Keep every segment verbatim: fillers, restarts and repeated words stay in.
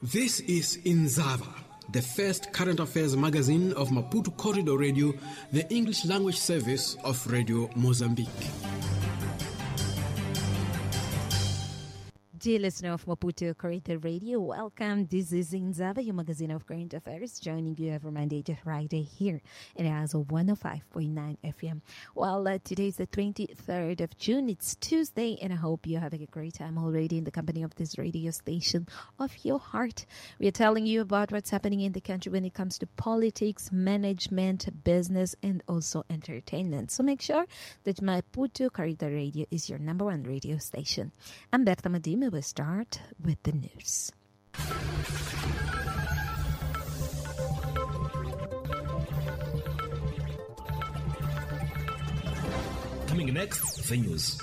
This is Inzava, the first current affairs magazine of Maputo Corridor Radio, the English language service of Radio Mozambique. Dear listener of Maputo Corridor Radio, welcome. This is Inzava, your magazine of current affairs, joining you every Monday to Friday here in Azo one oh five point nine F M. Well, uh, today is the twenty-third of June. It's Tuesday, and I hope you're having a great time already in the company of this radio station of your heart. We are telling you about what's happening in the country when it comes to politics, management, business, and also entertainment. So make sure that Maputo Corridor Radio is your number one radio station. I'm Berta Madime. We'll start with the news. Coming next, the news.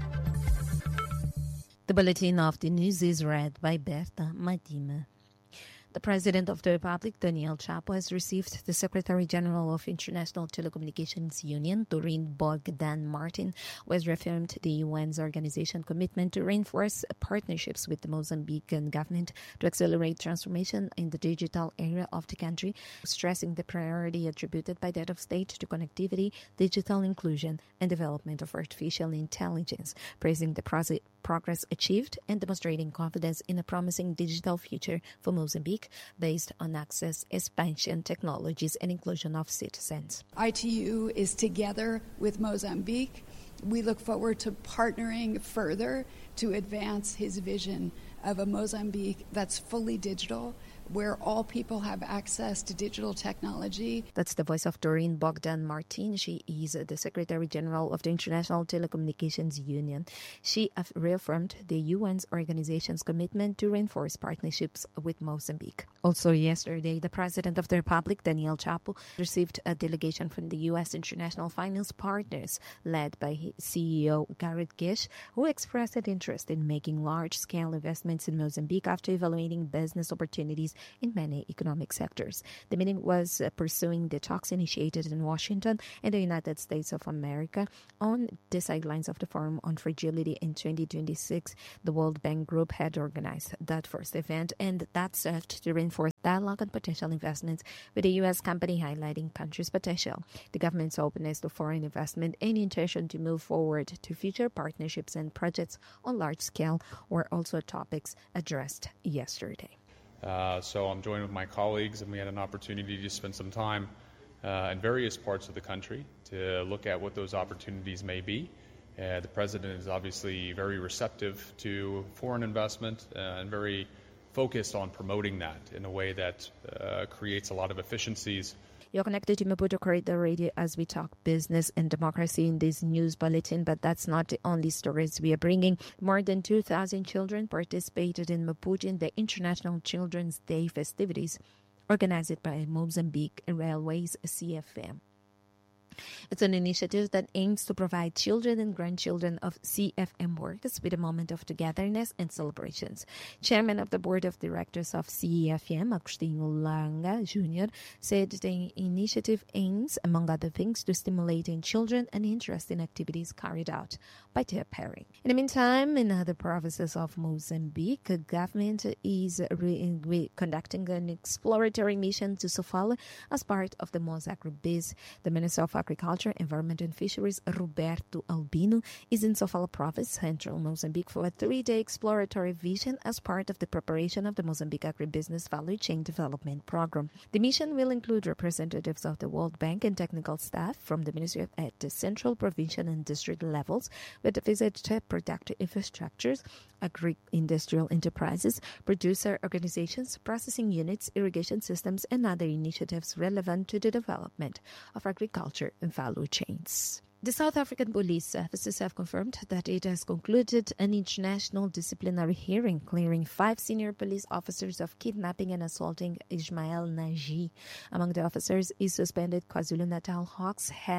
The bulletin of the news is read by Berta Madime. The President of the Republic, Daniel Chapo, has received the Secretary General of International Telecommunications Union, Doreen Bogdan Martin, who has reaffirmed the U N's organization commitment to reinforce partnerships with the Mozambican government to accelerate transformation in the digital area of the country, stressing the priority attributed by the head of state to connectivity, digital inclusion, and development of artificial intelligence, praising the pro- progress achieved and demonstrating confidence in a promising digital future for Mozambique, based on access, expansion, technologies, and inclusion of citizens. I T U is together with Mozambique. We look forward to partnering further to advance his vision of a Mozambique that's fully digital, where all people have access to digital technology. That's the voice of Doreen Bogdan Martin. She is the Secretary General of the International Telecommunications Union. She reaffirmed the U N's organization's commitment to reinforce partnerships with Mozambique. Also yesterday, the President of the Republic, Daniel Chapo, received a delegation from the U S International Finance Partners, led by C E O Garrett Gish, who expressed an interest in making large-scale investments in Mozambique after evaluating business opportunities in many economic sectors. The meeting was uh, pursuing the talks initiated in Washington and the United States of America on the sidelines of the Forum on Fragility in twenty twenty-six. The World Bank Group had organized that first event, and that served to reinforce dialogue on potential investments with the U S company, highlighting country's potential, the government's openness to foreign investment, and intention to move forward to future partnerships and projects on large scale were also topics addressed yesterday. Uh, so I'm joined with my colleagues, and we had an opportunity to spend some time uh, in various parts of the country to look at what those opportunities may be. Uh, the President is obviously very receptive to foreign investment uh, and very focused on promoting that in a way that uh, creates a lot of efficiencies. You're connected to Maputo Corridor Radio as we talk business and democracy in this news bulletin, but that's not the only stories we are bringing. More than two thousand children participated in Maputo in the International Children's Day festivities organized by Mozambique Railways C F M. It's an initiative that aims to provide children and grandchildren of C F M workers with a moment of togetherness and celebrations. Chairman of the Board of Directors of C F M, Agostinho Langa Junior, said the initiative aims, among other things, to stimulate in children an interest in activities carried out by their parents. In the meantime, in other provinces of Mozambique, the government is re- re- conducting an exploratory mission to Sofala as part of the Mozagribiz. The Minister of Agriculture, Environment and Fisheries, Roberto Albino, is in Sofala Province, central Mozambique, for a three-day exploratory vision as part of the preparation of the Mozambique Agribusiness Value Chain Development Program. The mission will include representatives of the World Bank and technical staff from the Ministry at the central, provincial, and district levels, with a visit to productive infrastructures, agri-industrial enterprises, producer organizations, processing units, irrigation systems, and other initiatives relevant to the development of agriculture and value chains. The South African Police Services have confirmed that it has concluded an international disciplinary hearing clearing five senior police officers of kidnapping and assaulting Ismail Naji. Among the officers is suspended KwaZulu-Natal Hawks head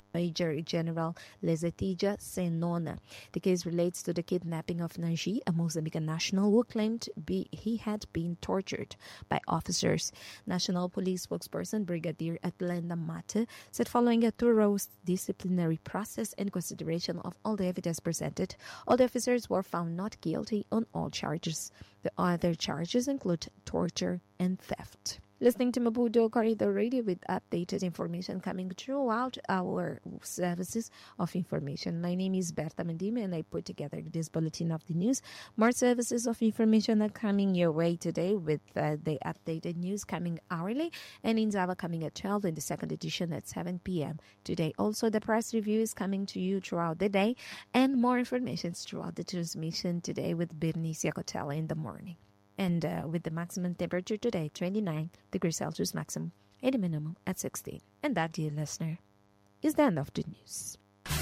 Major General Lezetija Senona. The case relates to the kidnapping of Naji, a Mozambican national who claimed be, he had been tortured by officers. National Police spokesperson Brigadier Atlanta Mate said following a thorough disciplinary process and consideration of all the evidence presented, all the officers were found not guilty on all charges. The other charges include torture and theft. Listening to Maputo Corridor Radio with updated information coming throughout our services of information. My name is Berta Mendime and I put together this bulletin of the news. More services of information are coming your way today with uh, the updated news coming hourly, and in Zava coming at twelve in the second edition at seven p.m. today. Also, the press review is coming to you throughout the day, and more information throughout the transmission today with Bernice Yacotella in the morning. And uh, with the maximum temperature today, twenty-nine degrees Celsius maximum, and the minimum at sixteen. And that, dear listener, is the end of the news.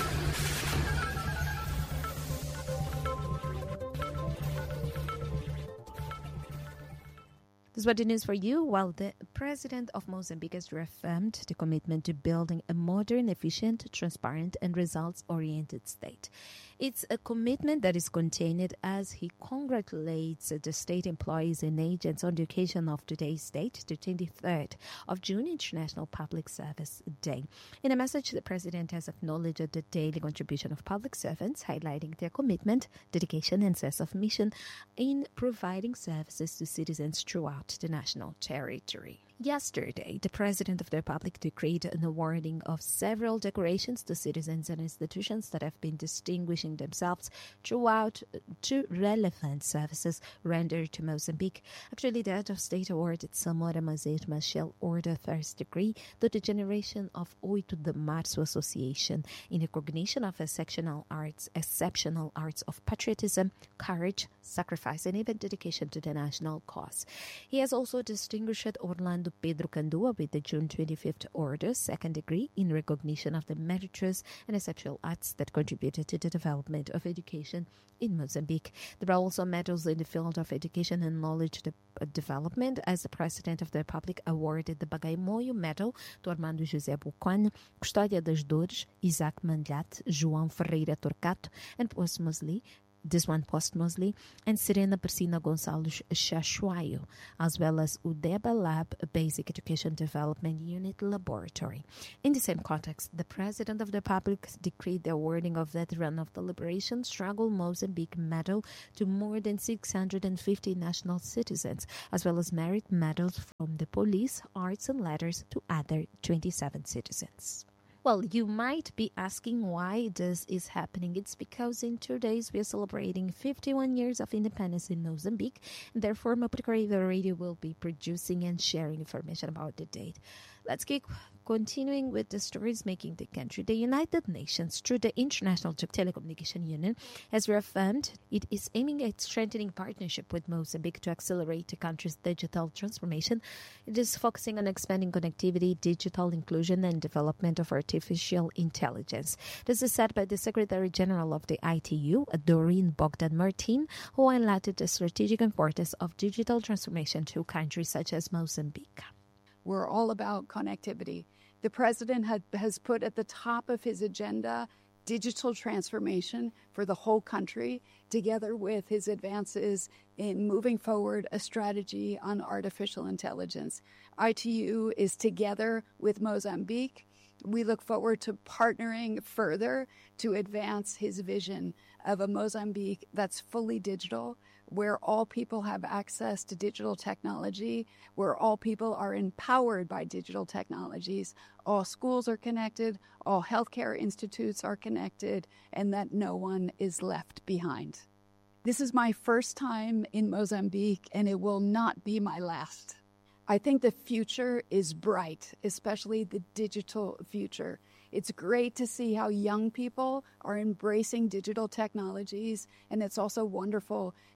This is what the news for you. While the President of Mozambique has reaffirmed the commitment to building a modern, efficient, transparent, and results-oriented state. It's a commitment that is contained as he congratulates the state employees and agents on the occasion of today's date, the twenty-third of June, International Public Service Day. In a message, the President has acknowledged the daily contribution of public servants, highlighting their commitment, dedication, and sense of mission in providing services to citizens throughout the national territory. Yesterday, the President of the Republic decreed an awarding of several decorations to citizens and institutions that have been distinguishing themselves throughout two relevant services rendered to Mozambique. Actually, the Head of State awarded Samora Mazet Machel Order First Degree to the generation of oito de Março Association in recognition of exceptional arts, exceptional arts of patriotism, courage, sacrifice, and even dedication to the national cause. He has also distinguished Orlando Pedro Candua with the June twenty-fifth Order, second degree, in recognition of the meritorious and exceptional acts that contributed to the development of education in Mozambique. There are also medals in the field of education and knowledge de- development, as the President of the Republic awarded the Bagaimoyo Medal to Armando José Bucano, Custódia das Dores, Isaac Mandiat, João Ferreira Torcato, and posthumously this one posthumously, and Serena Persina Gonçalves Chachuayo, as well as Udeba Lab Basic Education Development Unit Laboratory. In the same context, the President of the Republic decreed the awarding of Veteran of the Liberation Struggle Mozambique Medal to more than six hundred fifty national citizens, as well as merit medals from the police, arts and letters to other twenty-seven citizens. Well, you might be asking why this is happening. It's because in two days we are celebrating fifty-one years of independence in Mozambique, and therefore Maputo Corridor Radio will be producing and sharing information about the date. Let's keep continuing with the stories making the country. The United Nations, through the International Telecommunication Union, has reaffirmed it is aiming at strengthening partnership with Mozambique to accelerate the country's digital transformation. It is focusing on expanding connectivity, digital inclusion, and development of artificial intelligence. This is said by the Secretary General of the I T U, Doreen Bogdan Martin, who highlighted the strategic importance of digital transformation to countries such as Mozambique. We're all about connectivity. The president had, has put at the top of his agenda digital transformation for the whole country, together with his advances in moving forward a strategy on artificial intelligence. I T U is together with Mozambique. We look forward to partnering further to advance his vision of a Mozambique that's fully digital, where all people have access to digital technology, where all people are empowered by digital technologies, all schools are connected, all healthcare institutes are connected, and that no one is left behind. This is my first time in Mozambique, and it will not be my last. I think the future is bright, especially the digital future. It's great to see how young people are embracing digital technologies, and it's also wonderful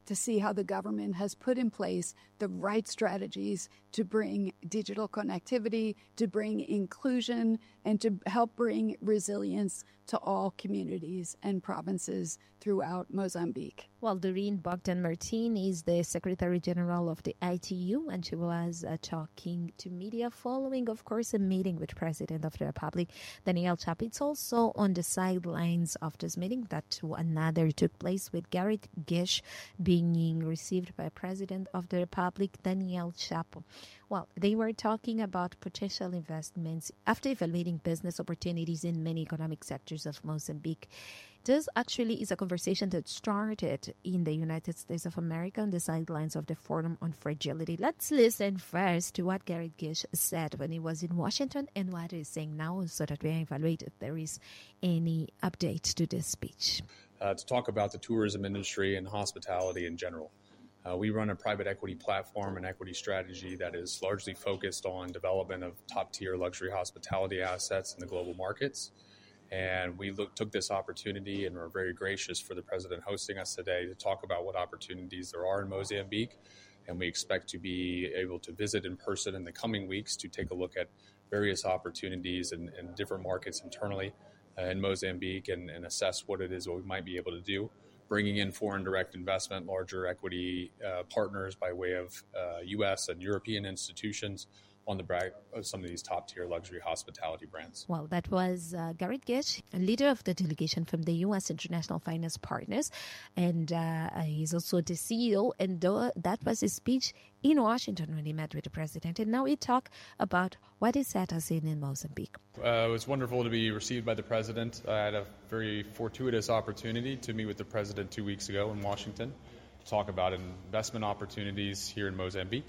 to see how the government has put in place the right strategies to bring digital connectivity, to bring inclusion, and to help bring resilience to all communities and provinces throughout Mozambique. Well, Doreen Bogdan-Martin is the Secretary General of the I T U, and she was uh, talking to media following, of course, a meeting with President of the Republic, Daniel Chapo. It's also on the sidelines of this meeting that another took place with Gareth Gish being received by President of the Republic, Daniel Chapo. Well, they were talking about potential investments after evaluating business opportunities in many economic sectors of Mozambique. This actually is a conversation that started in the United States of America on the sidelines of the Forum on Fragility. Let's listen first to what Gareth Gish said when he was in Washington and what he's saying now so that we evaluate if there is any update to this speech. Uh, to talk about the tourism industry and hospitality in general. Uh, we run a private equity platform and equity strategy that is largely focused on development of top-tier luxury hospitality assets in the global markets. And we look, took this opportunity and were very gracious for the president hosting us today to talk about what opportunities there are in Mozambique. And we expect to be able to visit in person in the coming weeks to take a look at various opportunities in, in different markets internally uh, in Mozambique and, and assess what it is what we might be able to do. Bringing in foreign direct investment, larger equity uh, partners by way of uh, U S and European institutions on the back of some of these top-tier luxury hospitality brands. Well, that was uh, Gareth Gish, a leader of the delegation from the U S International Finance Partners, and uh, he's also the C E O, and th- that was his speech in Washington when he met with the president. And now we talk about what is set us in in Mozambique. Uh, it was wonderful to be received by the president. I had a very fortuitous opportunity to meet with the president two weeks ago in Washington to talk about investment opportunities here in Mozambique.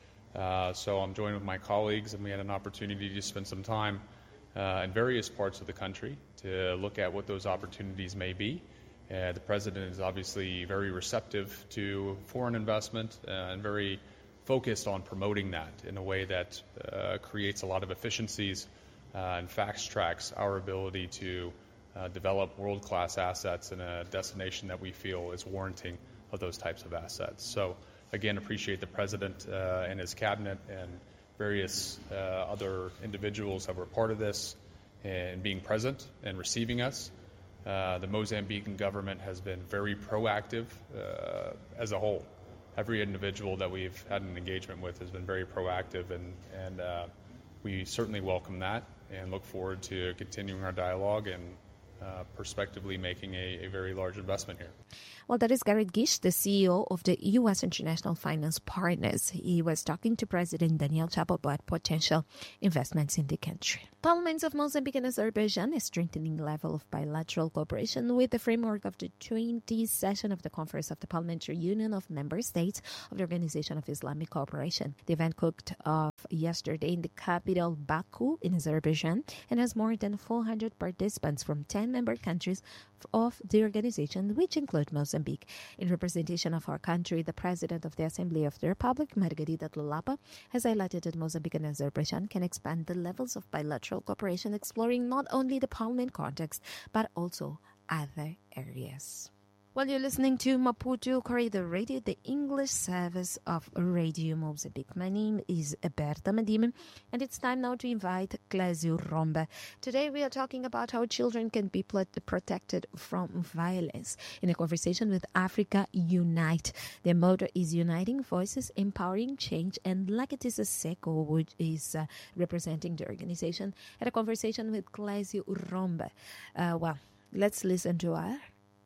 Uh, so I'm joined with my colleagues, and we had an opportunity to spend some time uh, in various parts of the country to look at what those opportunities may be. Uh, the president is obviously very receptive to foreign investment uh, and very focused on promoting that in a way that uh, creates a lot of efficiencies uh, and fast-tracks our ability to uh, develop world-class assets in a destination that we feel is warranting of those types of assets. So again, appreciate the president uh, and his cabinet and various uh, other individuals that were part of this and being present and receiving us. Uh, the Mozambican government has been very proactive uh, as a whole. Every individual that we've had an engagement with has been very proactive, and, and uh, we certainly welcome that and look forward to continuing our dialogue and uh, prospectively making a, a very large investment here. Well, that is Gareth Gish, the C E O of the U S International Finance Partners. He was talking to President Daniel Chapo about potential investments in the country. Parliaments of Mozambique and Azerbaijan is strengthening the level of bilateral cooperation with the framework of the twentieth session of the Conference of the Parliamentary Union of Member States of the Organization of Islamic Cooperation. The event kicked off yesterday in the capital Baku in Azerbaijan and has more than four hundred participants from ten member countries of the organization, which include Mozambique. In representation of our country, the President of the Assembly of the Republic, Margarida Dlulapa, has highlighted that Mozambique and Azerbaijan can expand the levels of bilateral cooperation, exploring not only the Parliament context, but also other areas. Well, you're listening to Maputo Corridor Radio, the English service of Radio Mozambique. My name is Berta Madime, and it's time now to invite Clésio Romba. Today we are talking about how children can be protected from violence in a conversation with Africa Unite. Their motto is Uniting Voices, Empowering Change, and Lakatisa Seko, which is uh, representing the organization, had a conversation with Clésio Romba. Uh, well, let's listen to her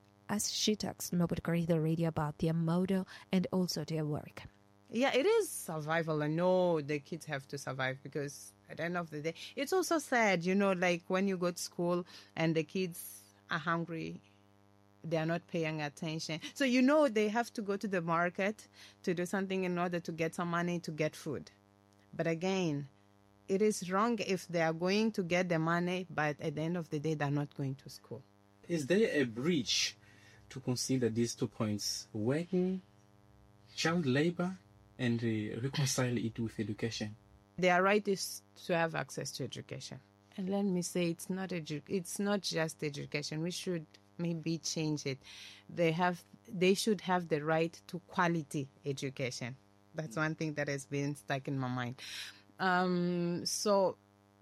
as she talks Maputo Corridor Radio about their motto and also their work. Yeah, it is survival. I know the kids have to survive because at the end of the day, it's also sad, you know, like when you go to school and the kids are hungry, they are not paying attention. So, you know, they have to go to the market to do something in order to get some money to get food. But again, it is wrong if they are going to get the money, but at the end of the day, they're not going to school. Is there a bridge to consider these two points, working, child labor, and uh, reconcile it with education? Their right is to have access to education. And let me say, it's not edu- it's not just education. We should maybe change it. They have they should have the right to quality education. That's one thing that has been stuck in my mind. Um, so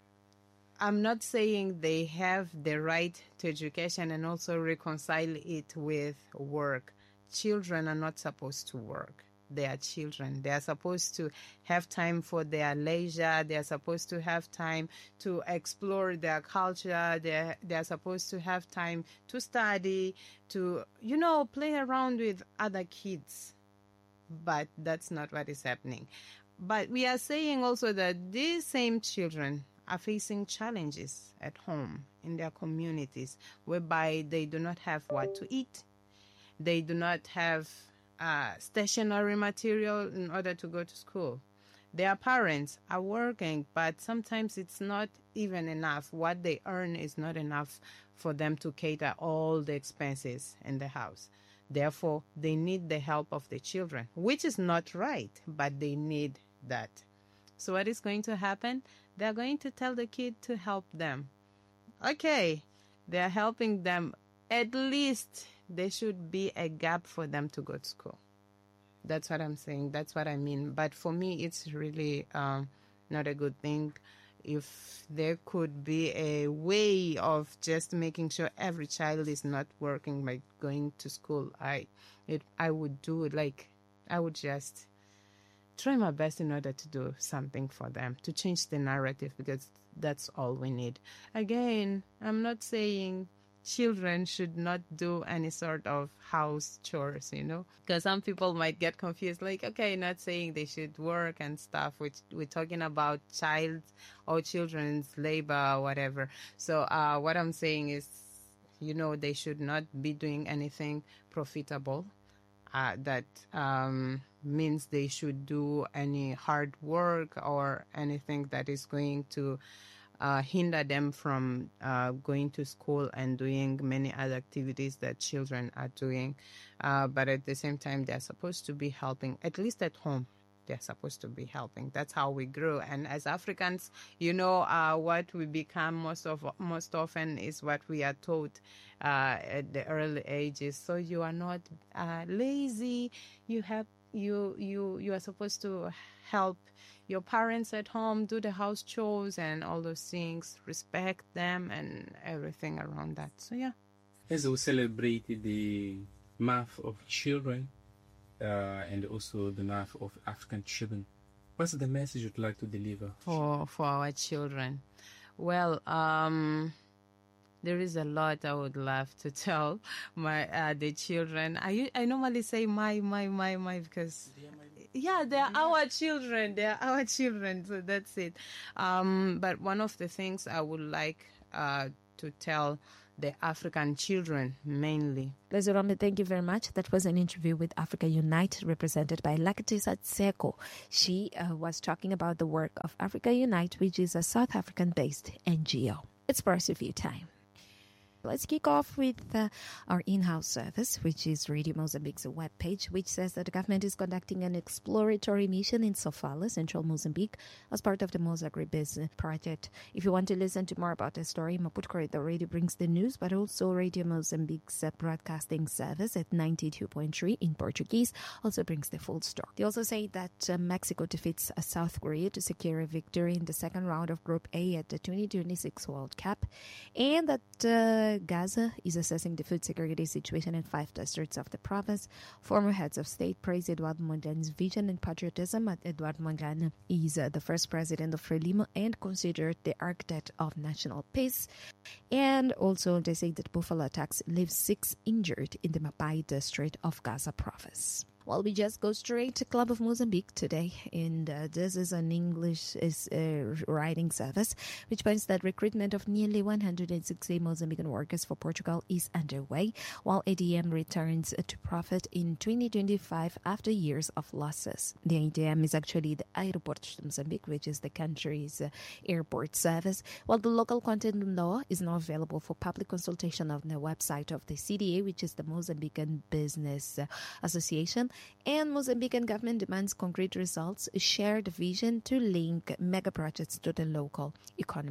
I'm not saying they have the right to education and also reconcile it with work. Children are not supposed to work. They are children. They are supposed to have time for their leisure. They are supposed to have time to explore their culture. They they are supposed to have time to study, to, you know, play around with other kids. But that's not what is happening. But we are saying also that these same children are facing challenges at home, in their communities, whereby they do not have what to eat. They do not have uh, stationery material in order to go to school. Their parents are working, but sometimes it's not even enough. What they earn is not enough for them to cater all the expenses in the house. Therefore, they need the help of the children, which is not right, but they need that. So what is going to happen? They're going to tell the kid to help them. Okay, they're helping them. At least there should be a gap for them to go to school. That's what I'm saying. That's what I mean. But for me, it's really um, not a good thing. If there could be a way of just making sure every child is not working by going to school, I, it, I would do it. Like, I would just try my best in order to do something for them, to change the narrative, because that's all we need. Again, I'm not saying children should not do any sort of house chores, you know, because some people might get confused, like, okay, not saying they should work and stuff, which we're talking about child or children's labor or whatever. So uh, what I'm saying is, you know, they should not be doing anything profitable. Uh, that um, means they should do any hard work or anything that is going to uh, hinder them from uh, going to school and doing many other activities that children are doing. Uh, but at the same time, they're supposed to be helping, at least at home. They're supposed to be helping. That's how we grow. And as Africans, you know, uh, what we become most of most often is what we are taught uh, at the early ages. So you are not uh, lazy. You have you you you are supposed to help your parents at home, do the house chores and all those things. Respect them and everything around that. So yeah. As we celebrate the month of children. Uh, and also the month of African children. What's the message you'd like to deliver for for our children? Well, um, there is a lot I would love to tell my uh, the children. I I normally say my my my my because yeah, they are our children. They are our children. So that's it. Um, but one of the things I would like uh, to tell the African children mainly. Lesorombe, thank you very much. That was an interview with Africa Unite, represented by Lakatisa Tseko. She uh, was talking about the work of Africa Unite, which is a South African-based N G O. It's Paris Review time. Let's kick off with uh, our in-house service, which is Radio Mozambique's webpage, which says that the government is conducting an exploratory mission in Sofala, central Mozambique, as part of the Mozagribiz project. If you want to listen to more about the story, Maputo Corridor Radio brings the news, but also Radio Mozambique's uh, broadcasting service at ninety-two point three in Portuguese also brings the full story. They also say that uh, Mexico defeats uh, South Korea to secure a victory in the second round of Group A at the twenty twenty-six World Cup, and that uh, Gaza is assessing the food security situation in five districts of the province. Former heads of state praise Eduardo Mondlane's vision and patriotism. Eduardo Mondlane is uh, the first president of Frelimo and considered the architect of national peace. And also they say that buffalo attacks leave six injured in the Mapai district of Gaza province. Well, we just go straight to Club of Mozambique today, and uh, this is an English is, uh, writing service, which points that recruitment of nearly one hundred sixty Mozambican workers for Portugal is underway, while A D M returns to profit in twenty twenty-five after years of losses. The A D M is actually the Aeroportos de Mozambique, which is the country's uh, airport service, while the local content law is now available for public consultation on the website of the C D A, which is the Mozambican Business uh, Association. And Mozambican government demands concrete results, a shared vision to link mega projects to the local economy.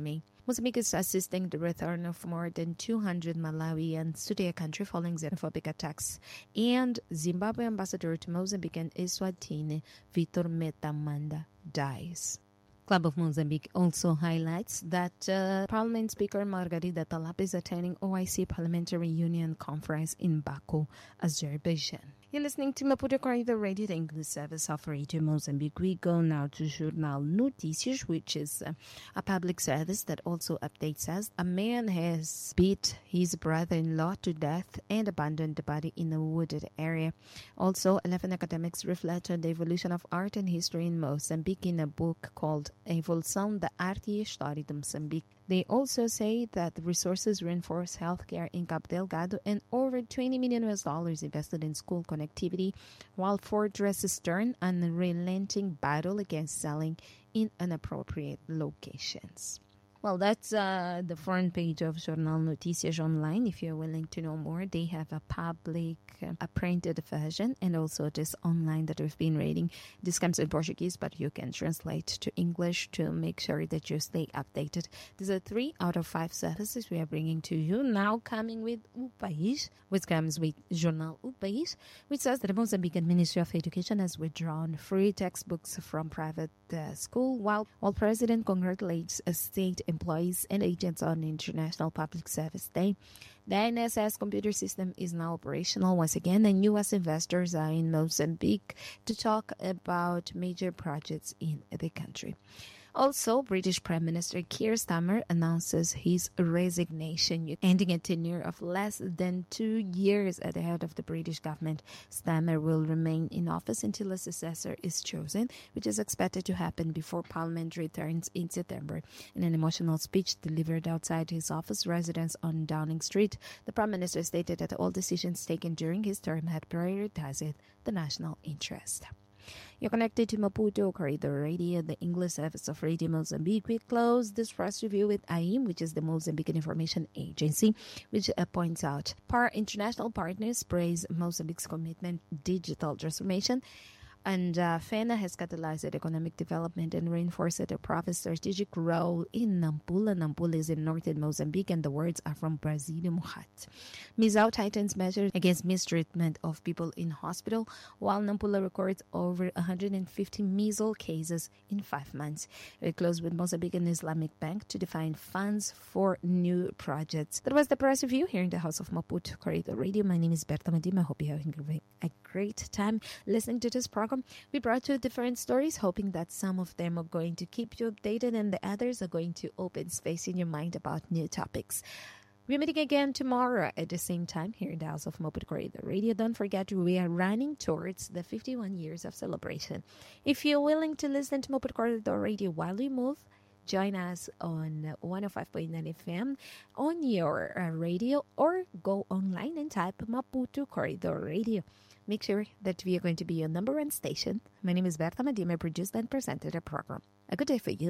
Mozambique is assisting the return of more than two hundred Malawians to their country following xenophobic attacks. And Zimbabwe ambassador to Mozambique and Eswatini, Vitor Metamanda, dies. Club of Mozambique also highlights that uh, Parliament Speaker Margarida Talap is attending O I C Parliamentary Union Conference in Baku, Azerbaijan. You're listening to Maputo Corridor Radio, the English service of Radio Mozambique. We go now to Jornal Notícias, which is uh, a public service that also updates us. A man has beat his brother-in-law to death and abandoned the body in a wooded area. Also, eleven academics reflect on the evolution of art and history in Mozambique in a book called Evolução da Arte e História de Moçambique. They also say that the resources reinforce healthcare in Cabo Delgado and over twenty million U S dollars invested in school connectivity, while fortresses turn an unrelenting battle against selling in inappropriate locations. Well, that's uh, the front page of Jornal Notícias Online. If you're willing to know more, they have a public, uh, a printed version, and also this online that we've been reading. This comes in Portuguese, but you can translate to English to make sure that you stay updated. These are three out of five services we are bringing to you. Now coming with O País, which comes with Jornal O País, which says that the Mozambican Ministry of Education has withdrawn free textbooks from private uh, school, while, while President congratulates a state employees and agents on International Public Service Day. The I N S S computer system is now operational once again, and U S investors are in Mozambique to talk about major projects in the country. Also, British Prime Minister Keir Starmer announces his resignation, ending a tenure of less than two years at the head of the British government. Starmer will remain in office until a successor is chosen, which is expected to happen before Parliament returns in September. In an emotional speech delivered outside his office residence on Downing Street, the Prime Minister stated that all decisions taken during his term had prioritized the national interest. You're connected to Maputo Corridor Radio, the English service of Radio Mozambique. We close this press review with A I M, which is the Mozambican Information Agency, which uh, points out our international partners praise Mozambique's commitment to digital transformation. And uh, FENA has catalyzed economic development and reinforced the province's strategic role in Nampula. Nampula is in northern Mozambique, and the words are from Brasília Muhat. Misao tightens measures against mistreatment of people in hospital, while Nampula records over one hundred fifty measles cases in five months. We close with Mozambican Islamic Bank to define funds for new projects. That was the press review here in the House of Maputo Corridor Radio. My name is Berta Medina. I hope you're having a great time listening to this program. We brought you different stories, hoping that some of them are going to keep you updated and the others are going to open space in your mind about new topics. We're meeting again tomorrow at the same time here in the House of Maputo Corridor Radio. Don't forget, we are running towards the fifty-one years of celebration. If you're willing to listen to Maputo Corridor Radio while we move, join us on one oh five point nine F M on your uh, radio, or go online and type Maputo Corridor Radio. Make sure that we are going to be your number one station. My name is Berta Medina. I produced and presented a program. A good day for you.